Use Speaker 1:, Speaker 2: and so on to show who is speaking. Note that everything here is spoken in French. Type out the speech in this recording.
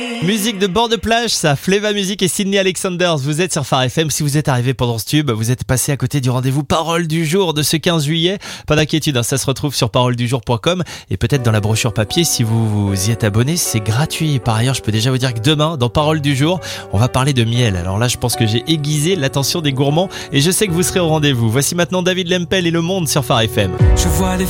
Speaker 1: Musique de bord de plage, ça, Fleva Music et Sydney Alexanders. Vous êtes sur Phare FM. Si vous êtes arrivé pendant ce tube, vous êtes passé à côté du rendez-vous Parole du jour de ce 15 juillet. Pas d'inquiétude, ça se retrouve sur paroledujour.com et peut-être dans la brochure papier si vous vous y êtes abonné. C'est gratuit. Par ailleurs, je peux déjà vous dire que demain, dans Parole du jour, on va parler de miel. Alors là, je pense que j'ai aiguisé l'attention des gourmands et je sais que vous serez au rendez-vous. Voici maintenant David Lempel et Le Monde sur Phare FM.
Speaker 2: Je vois les